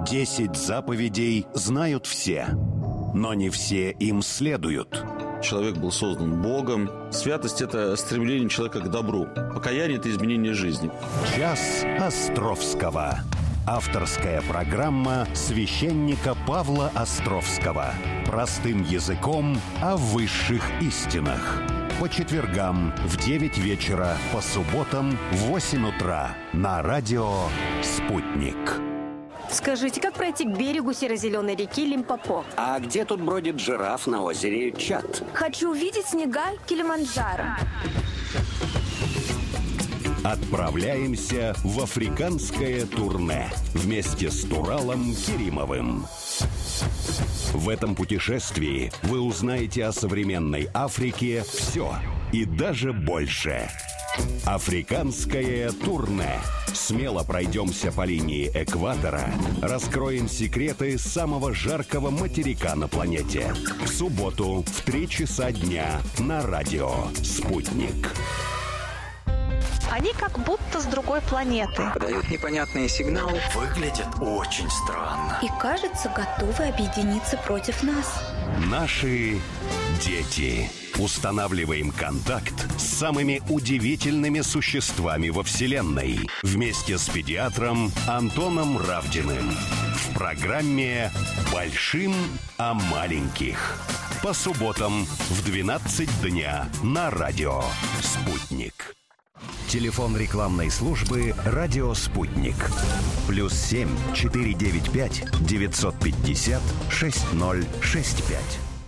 10 заповедей знают все, но не все им следуют. Человек был создан Богом. Святость – это стремление человека к добру. Покаяние – это изменение жизни. Час Островского. Авторская программа священника Павла Островского. Простым языком о высших истинах. По четвергам в 9 вечера, по субботам в 8 утра на радио «Спутник». Скажите, как пройти к берегу серо-зеленой реки Лимпопо? А где тут бродит жираф на озере Чад? Хочу увидеть снега Килиманджаро. Отправляемся в африканское турне вместе с Туралом Керимовым. В этом путешествии вы узнаете о современной Африке все и даже больше. Африканское турне. Смело пройдемся по линии экватора, раскроем секреты самого жаркого материка на планете. В субботу в 3 часа дня на радио «Спутник». Они как будто с другой планеты. Подают непонятные сигналы. Выглядят очень странно. И, кажется, готовы объединиться против нас. Наши дети. Устанавливаем контакт с самыми удивительными существами во Вселенной. Вместе с педиатром Антоном Равдиным. В программе «Большим о маленьких». По субботам в 12 дня на радио «Спутник». Телефон рекламной службы «Радио Спутник». +7 495 950 6065.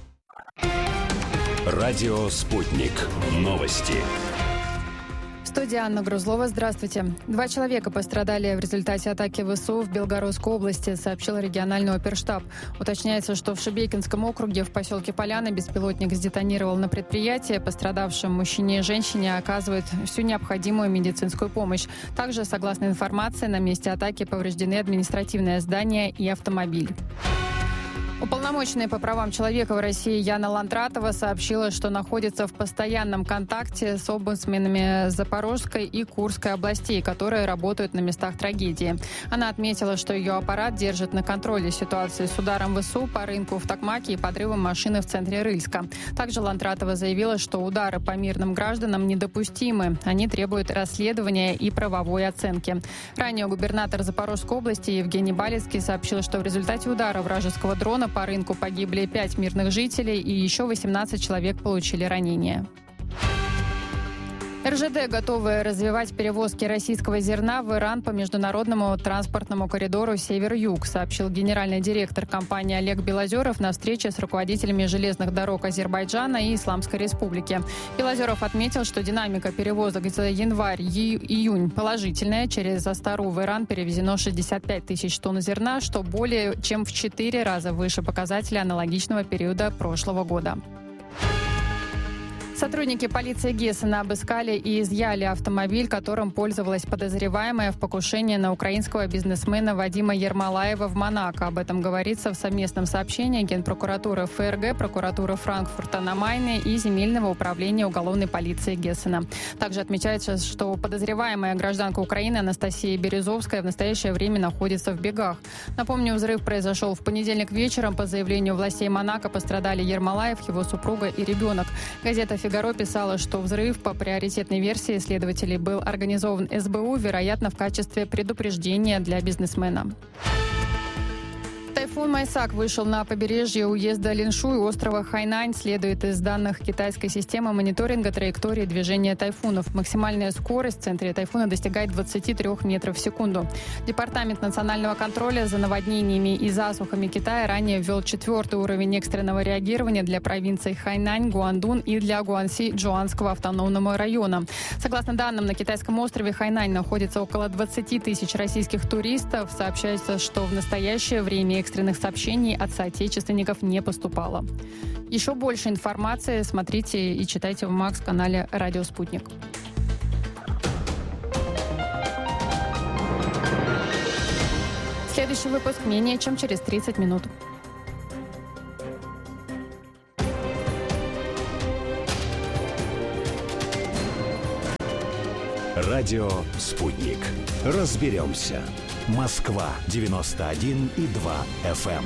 Радио «Спутник». Новости. В студии Анна Грузлова. Здравствуйте. 2 человека пострадали в результате атаки ВСУ в Белгородской области, сообщил региональный оперштаб. Уточняется, что в Шебекинском округе в поселке Поляны беспилотник сдетонировал на предприятии. Пострадавшим мужчине и женщине оказывают всю необходимую медицинскую помощь. Также, согласно информации, на месте атаки повреждены административное здание и автомобиль. Уполномоченная по правам человека в России Яна Ландратова сообщила, что находится в постоянном контакте с омбудсменами Запорожской и Курской областей, которые работают на местах трагедии. Она отметила, что ее аппарат держит на контроле ситуацию с ударом ВСУ по рынку в Токмаке и подрывом машины в центре Рыльска. Также Ландратова заявила, что удары по мирным гражданам недопустимы. Они требуют расследования и правовой оценки. Ранее губернатор Запорожской области Евгений Балицкий сообщил, что в результате удара вражеского дрона по рынку погибли 5 мирных жителей и еще 18 человек получили ранения. РЖД готовы развивать перевозки российского зерна в Иран по международному транспортному коридору Север-Юг, сообщил генеральный директор компании Олег Белозеров на встрече с руководителями железных дорог Азербайджана и Исламской Республики. Белозеров отметил, что динамика перевозок за январь-июнь положительная. Через Астару в Иран перевезено 65 тысяч тонн зерна, что более чем в 4 раза выше показателя аналогичного периода прошлого года. Сотрудники полиции Гессена обыскали и изъяли автомобиль, которым пользовалась подозреваемая в покушении на украинского бизнесмена Вадима Ермолаева в Монако. Об этом говорится в совместном сообщении Генпрокуратуры ФРГ, прокуратуры Франкфурта на Майне и Земельного управления уголовной полиции Гессена. Также отмечается, что подозреваемая гражданка Украины Анастасия Березовская в настоящее время находится в бегах. Напомню, взрыв произошел в понедельник вечером. По заявлению властей Монако пострадали Ермолаев, его супруга и ребенок. Газета «Фигаро» писала, что взрыв по приоритетной версии следователей был организован СБУ, вероятно, в качестве предупреждения для бизнесмена. Тайфун Майсак вышел на побережье уезда Линшуй острова Хайнань, следует из данных китайской системы мониторинга траектории движения тайфунов. Максимальная скорость в центре тайфуна достигает 23 метров в секунду. Департамент национального контроля за наводнениями и засухами Китая ранее ввел 4-й уровень экстренного реагирования для провинций Хайнань, Гуандун и для Гуанси Джуанского автономного района. Согласно данным, на китайском острове Хайнань находится около 20 тысяч российских туристов. Сообщается, что в настоящее время экстренных сообщений от соотечественников не поступало. Еще больше информации смотрите и читайте в Макс-канале «Радио Спутник». Следующий выпуск менее чем через 30 минут. Радио «Спутник». Разберемся. Москва 91,2 FM.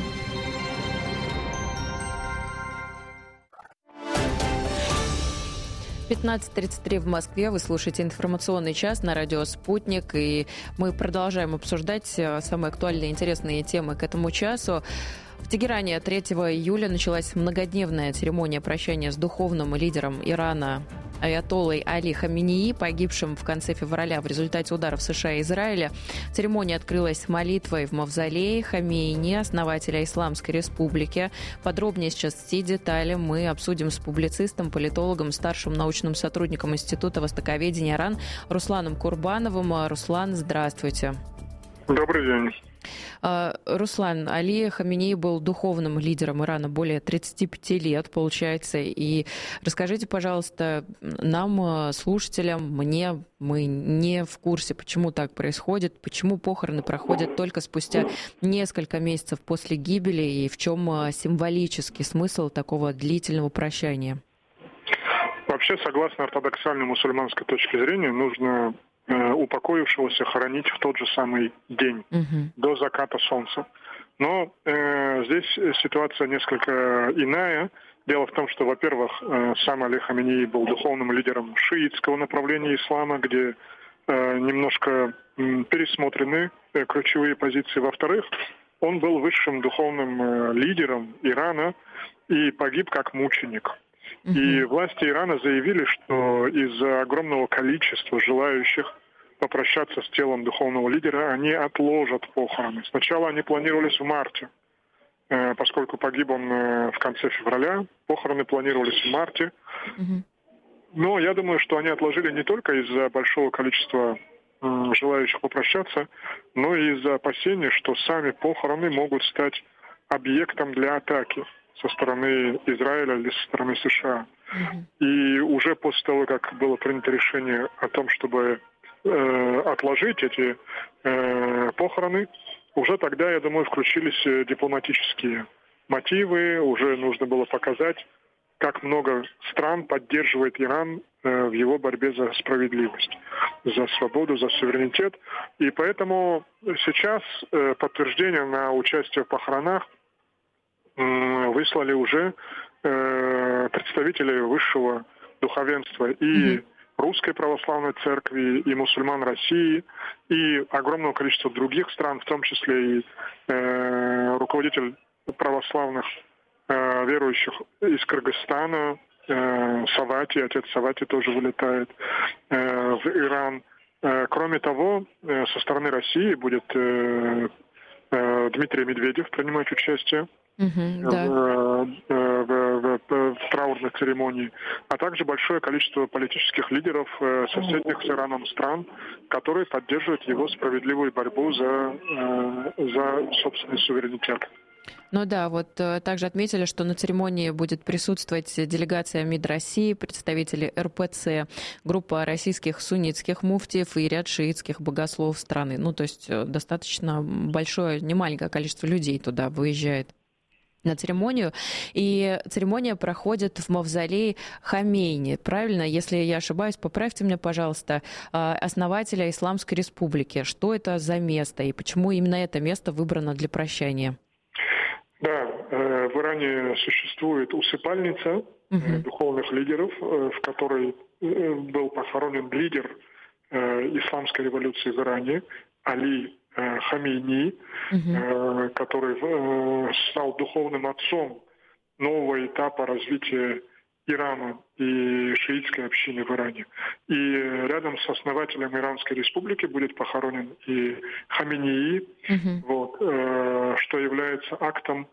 — 15:33 в Москве. Вы слушаете информационный час на радио «Спутник». И мы продолжаем обсуждать самые актуальные и интересные темы к этому часу. В Тегеране 3 июля началась многодневная церемония прощания с духовным лидером Ирана аятоллой Али Хаменеи, погибшим в конце февраля в результате ударов США и Израиля. Церемония открылась молитвой в мавзолее Хамейни, основателя Исламской Республики. Подробнее сейчас все детали мы обсудим с публицистом, политологом, старшим научным сотрудником Института востоковедения РАН Русланом Курбановым. Руслан, здравствуйте. Добрый день. Руслан, Али Хаменеи был духовным лидером Ирана более 35 лет, получается. И расскажите, пожалуйста, нам, слушателям, мы не в курсе, почему так происходит, почему похороны проходят только спустя несколько месяцев после гибели, и в чем символический смысл такого длительного прощания? Вообще, согласно ортодоксальной мусульманской точке зрения, нужно упокоившегося хоронить в тот же самый день, до заката солнца. Но здесь ситуация несколько иная. Дело в том, что, во-первых, сам Али Хаменеи был духовным лидером шиитского направления ислама, где немножко пересмотрены ключевые позиции. Во-вторых, он был высшим духовным лидером Ирана и погиб как мученик. И власти Ирана заявили, что из-за огромного количества желающих попрощаться с телом духовного лидера, они отложат похороны. Сначала они планировались в марте, поскольку погиб он в конце февраля. Похороны планировались в марте. Но я думаю, что они отложили не только из-за большого количества желающих попрощаться, но и из-за опасений, что сами похороны могут стать объектом для атаки со стороны Израиля или со стороны США. И уже после того, как было принято решение о том, чтобы отложить эти похороны, уже тогда, я думаю, включились дипломатические мотивы, уже нужно было показать, как много стран поддерживает Иран в его борьбе за справедливость, за свободу, за суверенитет. И поэтому сейчас подтверждение на участие в похоронах выслали уже представители высшего духовенства и Русской Православной Церкви, и мусульман России, и огромного количества других стран, в том числе и руководитель православных верующих из Кыргызстана, Савати, отец Савати тоже вылетает в Иран. Кроме того, со стороны России будет Дмитрий Медведев принимать участие в траурной церемонии, а также большое количество политических лидеров соседних с Ираном стран, которые поддерживают его справедливую борьбу за собственный суверенитет. Ну да, вот также отметили, что на церемонии будет присутствовать делегация МИД России, представители РПЦ, группа российских суннитских муфтиев и ряд шиитских богословов страны. Ну, то есть достаточно большое, немаленькое количество людей туда выезжает на церемонию. И церемония проходит в мавзолее Хамейни. Правильно? Если я ошибаюсь, поправьте меня, пожалуйста, основателя Исламской Республики. Что это за место и почему именно это место выбрано для прощания? Да, в Иране существует усыпальница духовных лидеров, в которой был похоронен лидер исламской революции в Иране Али Хамейни, который стал духовным отцом нового этапа развития Ирана и шиитской общины в Иране. И рядом с основателем Иранской республики будет похоронен и Хаменеи, что является актом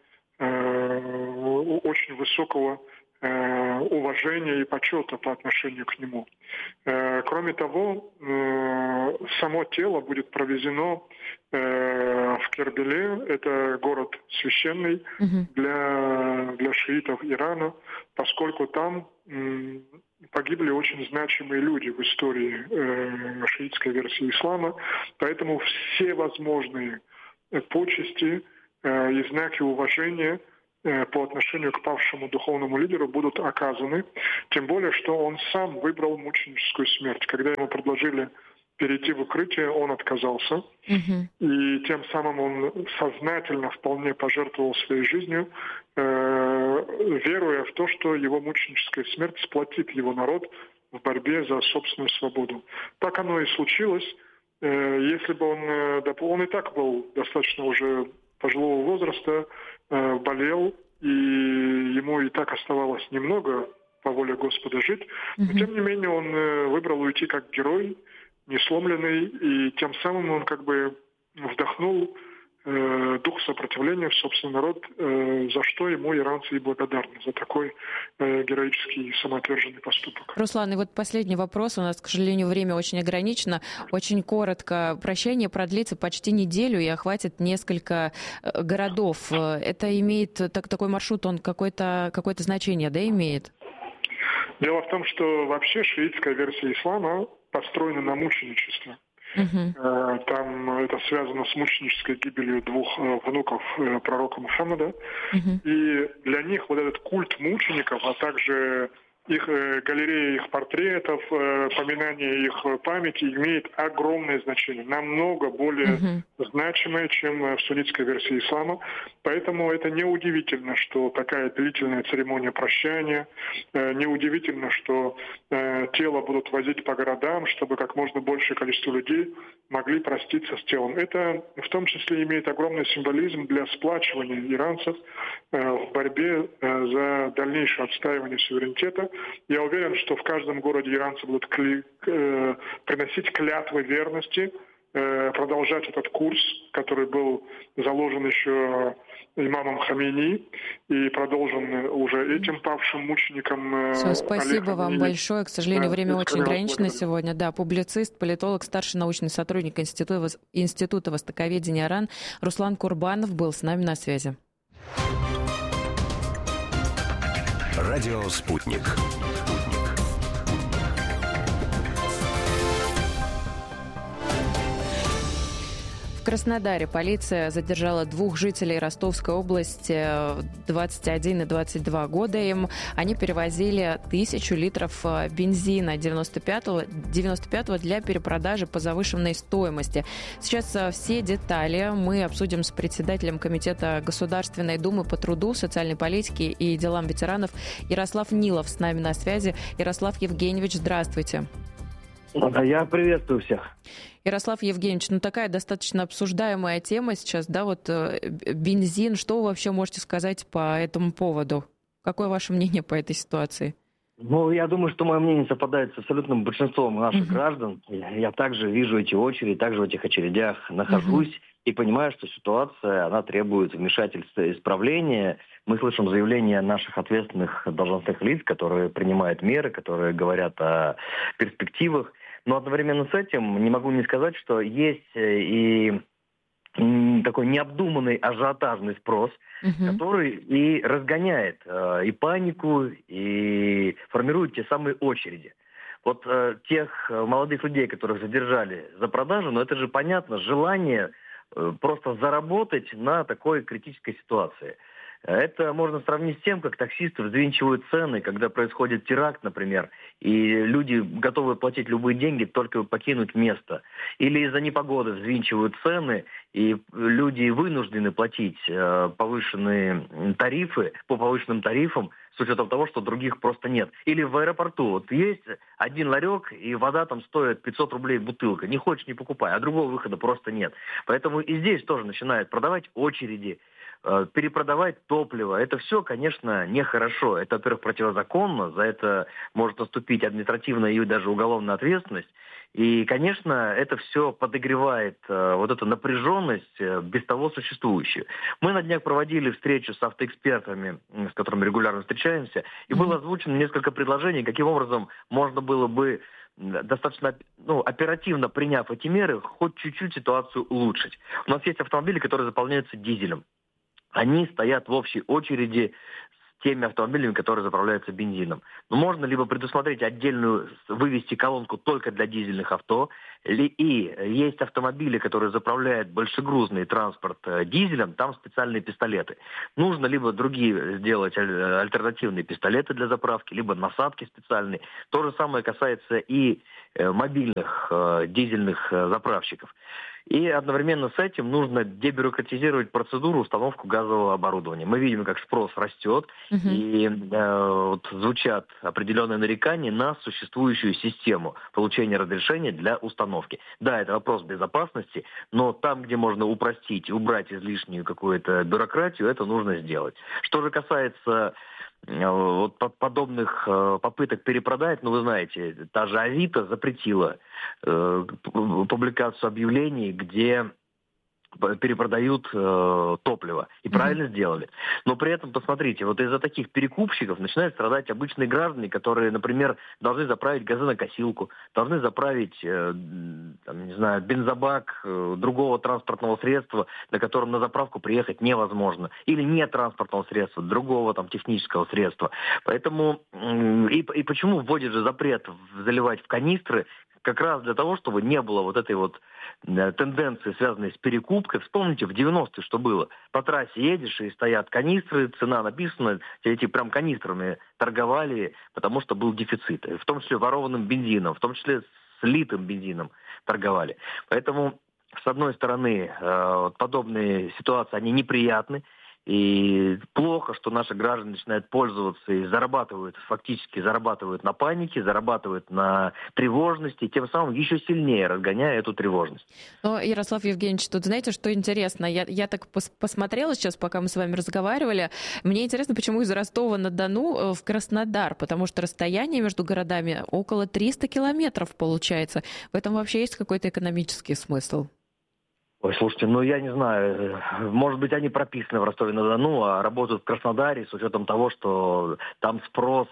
очень высокого уважения и почета по отношению к нему. Кроме того, само тело будет провезено в Кербеле, это город священный для шиитов Ирана, поскольку там погибли очень значимые люди в истории шиитской версии ислама, поэтому все возможные почести и знаки уважения по отношению к павшему духовному лидеру будут оказаны. Тем более, что он сам выбрал мученическую смерть. Когда ему предложили перейти в укрытие, он отказался. И тем самым он сознательно вполне пожертвовал своей жизнью, веруя в то, что его мученическая смерть сплотит его народ в борьбе за собственную свободу. Так оно и случилось. Если бы он и так был достаточно уже пожилого возраста, болел, и ему и так оставалось немного по воле Господа жить, но тем не менее он выбрал уйти как герой, не сломленный, и тем самым он как бы вдохнул дух сопротивления в собственный народ, за что ему иранцы и благодарны, за такой героический и самоотверженный поступок. Руслан, и вот последний вопрос. У нас, к сожалению, время очень ограничено. Очень коротко. Прощение продлится почти неделю и охватит несколько городов. Это имеет, такой маршрут, он какое-то значение, да, имеет? Дело в том, что вообще шиитская версия ислама построена на мученичестве. Там это связано с мученической гибелью двух внуков пророка Мухаммада. И для них вот этот культ мучеников, а также их галерея их портретов, поминание их памяти имеет огромное значение, намного более значимое, чем в суннитской версии ислама. Поэтому это неудивительно, что такая длительная церемония прощания, неудивительно, что тело будут возить по городам, чтобы как можно большее количество людей могли проститься с телом. Это в том числе имеет огромный символизм для сплачивания иранцев в борьбе за дальнейшее отстаивание суверенитета. Я уверен, что в каждом городе иранцы будут приносить клятвы верности, продолжать этот курс, который был заложен еще имамом Хамейни и продолжен уже этим павшим мучеником. Все, спасибо вам большое. К сожалению, время очень ограничено сегодня. Да, публицист, политолог, старший научный сотрудник Института востоковедения РАН Руслан Курбанов был с нами на связи. Радио «Спутник». В Краснодаре полиция задержала двух жителей Ростовской области, 21 и 22 года им. Они перевозили 1000 литров бензина 95-го для перепродажи по завышенной стоимости. Сейчас все детали мы обсудим с председателем Комитета Государственной Думы по труду, социальной политике и делам ветеранов Ярослав Нилов с нами на связи. Ярослав Евгеньевич, здравствуйте. Я приветствую всех. Ярослав Евгеньевич, такая достаточно обсуждаемая тема сейчас, да, вот бензин. Что вы вообще можете сказать по этому поводу? Какое ваше мнение по этой ситуации? Я думаю, что мое мнение совпадает с абсолютным большинством наших граждан. Я также вижу эти очереди, также в этих очередях нахожусь и понимаю, что ситуация, она требует вмешательства и исправления. Мы слышим заявления наших ответственных должностных лиц, которые принимают меры, которые говорят о перспективах. Но одновременно с этим не могу не сказать, что есть и такой необдуманный ажиотажный спрос, который и разгоняет и панику, и формирует те самые очереди. Вот тех молодых людей, которых задержали за продажу, это же понятно, желание просто заработать на такой критической ситуации. Это можно сравнить с тем, как таксисты взвинчивают цены, когда происходит теракт, например, и люди готовы платить любые деньги, только покинуть место. Или из-за непогоды взвинчивают цены, и люди вынуждены платить повышенные тарифы, по повышенным тарифам, с учетом того, что других просто нет. Или в аэропорту. Вот есть один ларек, и вода там стоит 500 рублей бутылка. Не хочешь, не покупай, а другого выхода просто нет. Поэтому и здесь тоже начинают продавать очереди, перепродавать топливо. Это все, конечно, нехорошо. Это, во-первых, противозаконно. За это может наступить административная и даже уголовная ответственность. И, конечно, это все подогревает вот эту напряженность, без того существующую. Мы на днях проводили встречу с автоэкспертами, с которыми регулярно встречаемся, и было озвучено несколько предложений, каким образом можно было бы достаточно оперативно приняв эти меры, хоть чуть-чуть ситуацию улучшить. У нас есть автомобили, которые заполняются дизелем. Они стоят в общей очереди теми автомобилями, которые заправляются бензином. Но можно либо предусмотреть отдельную, вывести колонку только для дизельных авто, и есть автомобили, которые заправляют большегрузный транспорт дизелем, там специальные пистолеты. Нужно либо другие сделать альтернативные пистолеты для заправки, либо насадки специальные. То же самое касается и мобильных дизельных заправщиков. И одновременно с этим нужно дебюрократизировать процедуру установки газового оборудования. Мы видим, как спрос растет, и вот звучат определенные нарекания на существующую систему получения разрешения для установки. Да, это вопрос безопасности, но там, где можно упростить, убрать излишнюю какую-то бюрократию, это нужно сделать. Что же касается вот подобных попыток перепродать, вы знаете, та же Авито запретила публикацию объявлений, где перепродают топливо. И правильно сделали. Но при этом, посмотрите, вот из-за таких перекупщиков начинают страдать обычные граждане, которые, например, должны заправить газонокосилку, должны заправить, не знаю, бензобак другого транспортного средства, на котором на заправку приехать невозможно. Или нет транспортного средства, другого технического средства. Поэтому и почему вводит же запрет заливать в канистры? Как раз для того, чтобы не было вот этой вот тенденции, связанной с перекупкой. Вспомните, в 90-е что было. По трассе едешь, и стоят канистры, цена написана, эти прям канистрами торговали, потому что был дефицит. В том числе ворованным бензином, в том числе слитым бензином торговали. Поэтому, с одной стороны, подобные ситуации, они неприятны. И плохо, что наши граждане начинают пользоваться и фактически зарабатывают на панике, зарабатывают на тревожности, тем самым еще сильнее разгоняя эту тревожность. Но, Ярослав Евгеньевич, тут знаете, что интересно? Я так посмотрела сейчас, пока мы с вами разговаривали. Мне интересно, почему из Ростова-на-Дону в Краснодар, потому что расстояние между городами около 300 километров получается. В этом вообще есть какой-то экономический смысл? Ой, слушайте, я не знаю, может быть, они прописаны в Ростове-на-Дону, а работают в Краснодаре с учетом того, что там спрос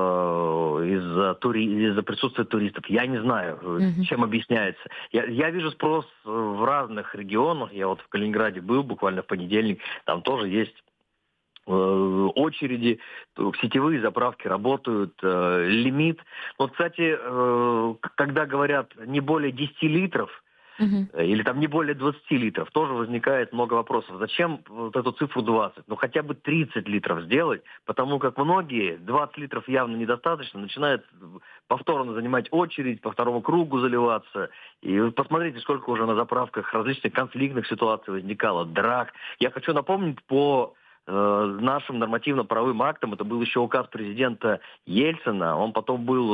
из-за присутствия туристов. Я не знаю, чем объясняется. Я вижу спрос в разных регионах. Я вот в Калининграде был буквально в понедельник, там тоже есть очереди, сетевые заправки работают, лимит. Вот, кстати, когда говорят не более 10 литров, или не более 20 литров, тоже возникает много вопросов. Зачем вот эту цифру 20? Хотя бы 30 литров сделать, потому как многие, 20 литров явно недостаточно, начинают повторно занимать очередь, по второму кругу заливаться. И вы посмотрите, сколько уже на заправках различных конфликтных ситуаций возникало, драк. Я хочу напомнить по нашим нормативно-правовым актам, это был еще указ президента Ельцина, он потом был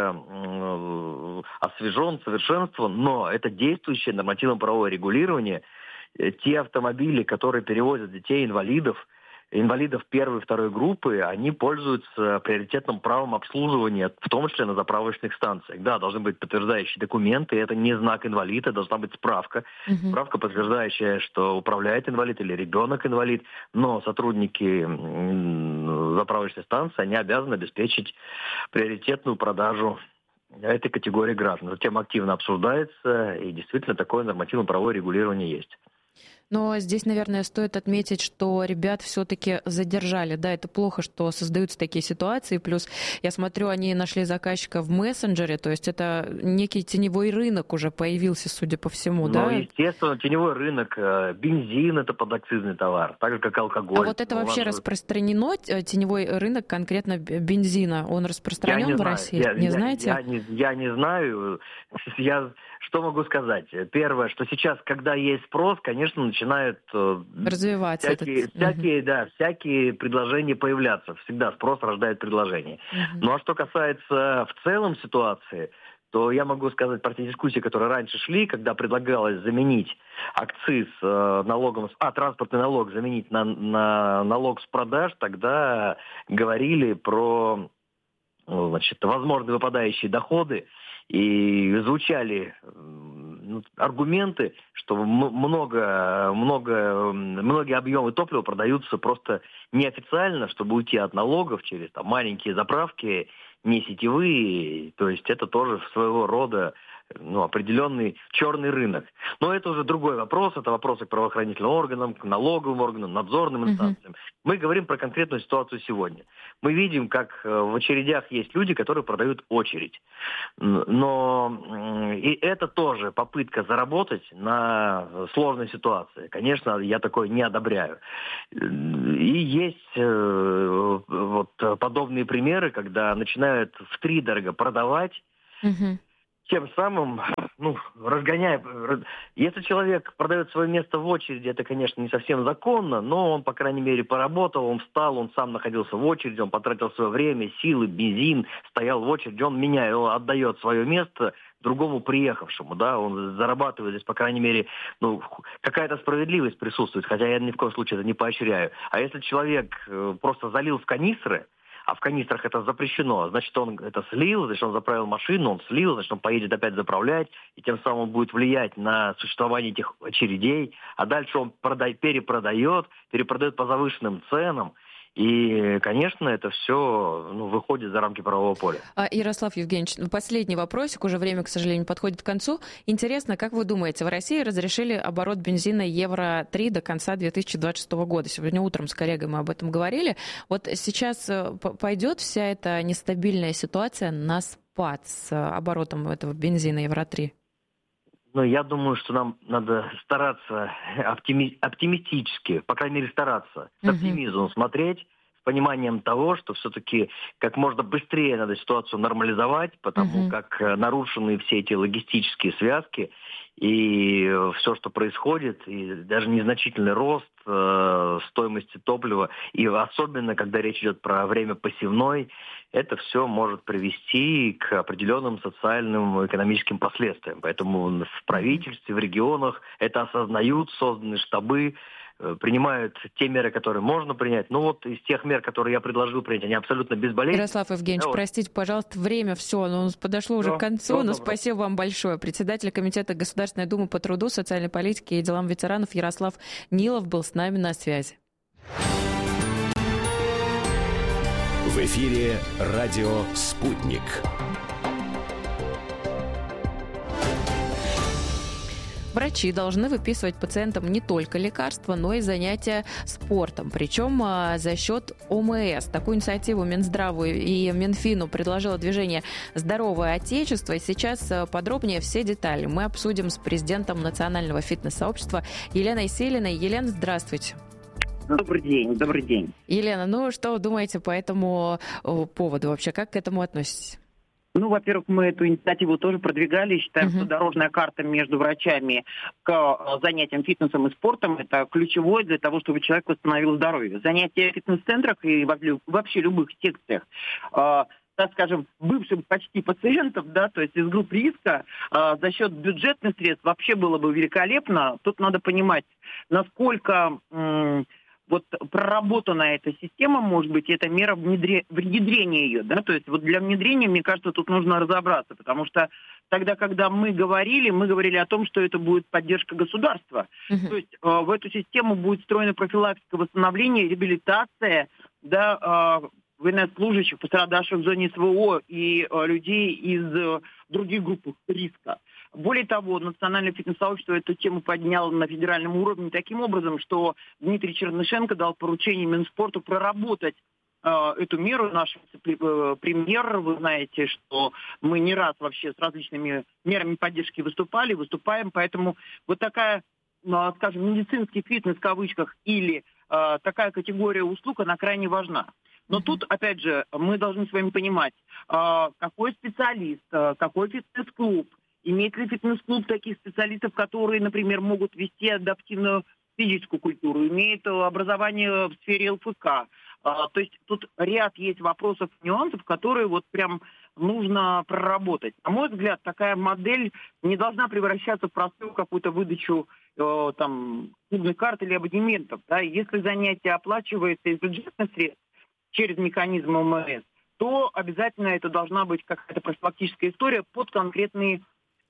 уже освежен, совершенствован, но это действующее нормативно-правовое регулирование. Те автомобили, которые перевозят детей-инвалидов первой и второй группы, они пользуются приоритетным правом обслуживания, в том числе на заправочных станциях. Да, должны быть подтверждающие документы, это не знак инвалида, должна быть справка. Справка, подтверждающая, что управляет инвалид или ребенок инвалид, но сотрудники заправочной станции, они обязаны обеспечить приоритетную продажу этой категории граждан. Затем активно обсуждается, и действительно такое нормативно-правовое регулирование есть. Но здесь, наверное, стоит отметить, что ребят все-таки задержали. Да, это плохо, что создаются такие ситуации. Плюс, я смотрю, они нашли заказчика в мессенджере, то есть это некий теневой рынок уже появился, судя по всему, да? Естественно, теневой рынок, бензин – это подакцизный товар, так же, как алкоголь. А вот это вообще распространено, теневой рынок конкретно бензина? Он распространен в России? Знаете? Я не знаю. Что могу сказать? Первое, что сейчас, когда есть спрос, конечно, начинают развиваться всякие предложения появляться. Всегда спрос рождает предложение. Ну а что касается в целом ситуации, то я могу сказать про те дискуссии, которые раньше шли, когда предлагалось заменить акциз транспортный налог заменить на налог с продаж, тогда говорили про возможно выпадающие доходы. И звучали аргументы, что многие объемы топлива продаются просто неофициально, чтобы уйти от налогов через маленькие заправки, не сетевые. То есть это тоже своего рода определенный черный рынок. Но это уже другой вопрос, это вопросы к правоохранительным органам, к налоговым органам, надзорным инстанциям. Мы говорим про конкретную ситуацию сегодня. Мы видим, как в очередях есть люди, которые продают очередь. Но и это тоже попытка заработать на сложной ситуации. Конечно, я такое не одобряю. И есть подобные примеры, когда начинают втридорога продавать, тем самым, разгоняя... Если человек продает свое место в очереди, это, конечно, не совсем законно, но он, по крайней мере, поработал, он встал, он сам находился в очереди, он потратил свое время, силы, бензин, стоял в очереди, он отдает свое место другому приехавшему, да, он зарабатывает здесь, по крайней мере, какая-то справедливость присутствует, хотя я ни в коем случае это не поощряю. А если человек просто залил в канистры, а в канистрах это запрещено, значит, он это слил, значит, он заправил машину, он слил, значит, он поедет опять заправлять, и тем самым он будет влиять на существование этих очередей, а дальше он перепродает по завышенным ценам. И, конечно, это все выходит за рамки правового поля. Ярослав Евгеньевич, последний вопросик, уже время, к сожалению, подходит к концу. Интересно, как вы думаете, в России разрешили оборот бензина Евро-3 до конца 2026 года? Сегодня утром с коллегой мы об этом говорили. Вот сейчас пойдет вся эта нестабильная ситуация на спад с оборотом этого бензина Евро-3? Я думаю, что нам надо стараться оптимистически, по крайней мере стараться, с оптимизмом смотреть, с пониманием того, что все-таки как можно быстрее надо ситуацию нормализовать, потому как нарушены все эти логистические связки, и все, что происходит, и даже незначительный рост стоимости топлива, и особенно, когда речь идет про время посевной, это все может привести к определенным социальным и экономическим последствиям. Поэтому в правительстве, в регионах это осознают, созданы штабы, принимают те меры, которые можно принять. Из тех мер, которые я предложил принять, они абсолютно безболезненные. Ярослав Евгеньевич, простите, пожалуйста, время все, оно подошло уже к концу. Спасибо вам большое. Председатель Комитета Государственной Думы по труду, социальной политике и делам ветеранов Ярослав Нилов был с нами на связи. В эфире радио «Спутник». Врачи должны выписывать пациентам не только лекарства, но и занятия спортом. Причем за счет ОМС. Такую инициативу Минздраву и Минфину предложило движение «Здоровое Отечество». И сейчас подробнее все детали мы обсудим с президентом Национального фитнес-сообщества Еленой Селиной. Елена, здравствуйте. Добрый день, добрый день. Елена, что вы думаете по этому поводу вообще? Как к этому относитесь? Во-первых, мы эту инициативу тоже продвигали. Считаем, что дорожная карта между врачами к занятиям фитнесом и спортом – это ключевое для того, чтобы человек восстановил здоровье. Занятия в фитнес-центрах и вообще любых секциях, так скажем, бывшим почти пациентов, то есть из групп риска, за счет бюджетных средств вообще было бы великолепно. Тут надо понимать, насколько... проработана эта система, может быть, это мера внедрения ее, то есть для внедрения, мне кажется, тут нужно разобраться, потому что тогда, когда мы говорили о том, что это будет поддержка государства, то есть в эту систему будет встроена профилактика, восстановление, реабилитация, военнослужащих, пострадавших в зоне СВО и людей из других групп риска. Более того, Национальное фитнес-сообщество эту тему подняло на федеральном уровне таким образом, что Дмитрий Чернышенко дал поручение Минспорту проработать эту меру. Наш премьер, вы знаете, что мы не раз вообще с различными мерами поддержки выступаем, поэтому такая, скажем, медицинский фитнес в кавычках или такая категория услуг, она крайне важна. Но тут, опять же, мы должны с вами понимать, какой специалист, какой фитнес-клуб, имеет ли фитнес-клуб таких специалистов, которые, например, могут вести адаптивную физическую культуру, имеют образование в сфере ЛФК. То есть тут ряд есть вопросов, нюансов, которые прям нужно проработать. На мой взгляд, такая модель не должна превращаться в простую какую-то выдачу клубных карт или абонементов. Если занятие оплачивается из бюджетных средств через механизм ОМС, то обязательно это должна быть какая-то профилактическая история под конкретные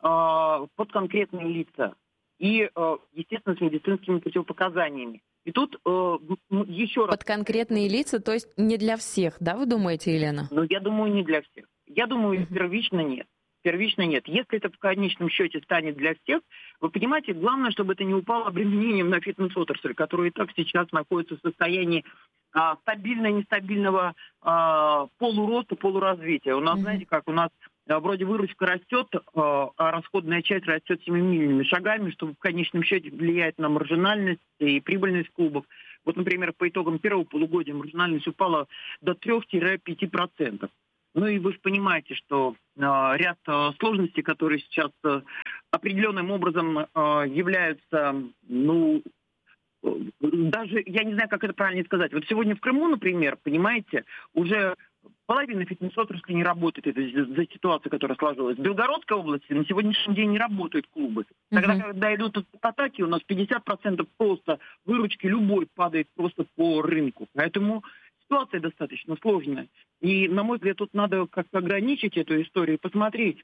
лица и, естественно, с медицинскими противопоказаниями. И тут еще раз... Под конкретные лица, то есть не для всех, да, вы думаете, Елена? Я думаю, не для всех. Я думаю, первично нет. Первично нет. Если это в конечном счете станет для всех, вы понимаете, главное, чтобы это не упало обременением на фитнес-отрасль, которая и так сейчас находится в состоянии стабильно-нестабильного полуроста, полуразвития. У нас, знаете как, у нас вроде выручка растет, а расходная часть растет семимильными шагами, что в конечном счете влияет на маржинальность и прибыльность клубов. Вот, например, по итогам первого полугодия маржинальность упала до 3-5%. Ну и вы же понимаете, что ряд сложностей, которые сейчас определенным образом являются, даже, я не знаю, как это правильно сказать. Вот сегодня в Крыму, например, понимаете, уже половина фитнес-отрасли не работает из-за ситуации, которая сложилась. В Белгородской области на сегодняшний день не работают клубы. Тогда, когда идут атаки, у нас 50% просто выручки любой падает просто по рынку. Поэтому ситуация достаточно сложная. И, на мой взгляд, тут надо как-то ограничить эту историю и посмотреть,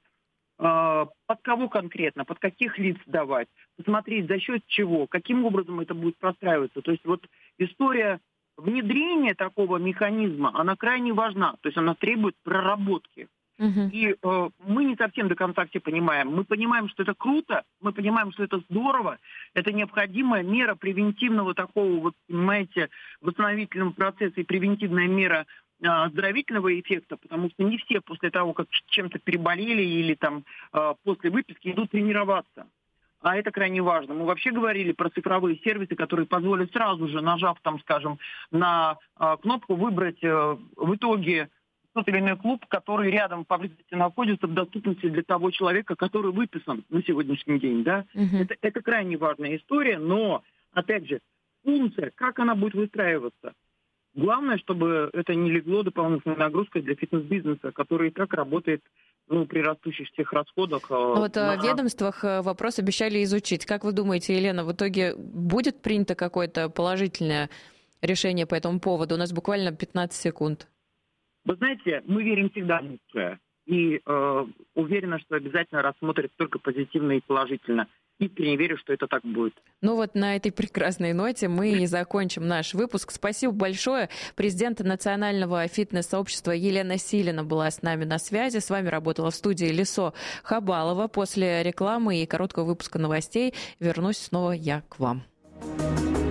под кого конкретно, под каких лиц давать, посмотреть, за счет чего, каким образом это будет простраиваться. То есть вот история внедрения такого механизма, она крайне важна. То есть она требует проработки. И мы не совсем до конца все понимаем. Мы понимаем, что это круто, мы понимаем, что это здорово, это необходимая мера превентивного такого, вот, понимаете, восстановительного процесса и превентивная мера оздоровительного эффекта, потому что не все после того, как чем-то переболели или там после выписки идут тренироваться. А это крайне важно. Мы вообще говорили про цифровые сервисы, которые позволят сразу же, нажав там, скажем, на кнопку, выбрать в итоге тот или иной клуб, который рядом поблизости находится в доступности для того человека, который выписан на сегодняшний день. Да? Это крайне важная история, но, опять же, функция, как она будет выстраиваться. Главное, чтобы это не легло дополнительной нагрузкой для фитнес-бизнеса, который и так работает при растущих всех расходах. В ведомствах вопрос обещали изучить. Как вы думаете, Елена, в итоге будет принято какое-то положительное решение по этому поводу? У нас буквально 15 секунд. Вы знаете, мы верим всегда в лучшее. И уверена, что обязательно рассмотрят только позитивно и положительно. Искренне верю, что это так будет. Ну вот на этой прекрасной ноте мы и закончим наш выпуск. Спасибо большое. Президент Национального фитнес-сообщества Елена Силина была с нами на связи. С вами работала в студии Лисо Хабалова. После рекламы и короткого выпуска новостей вернусь снова я к вам.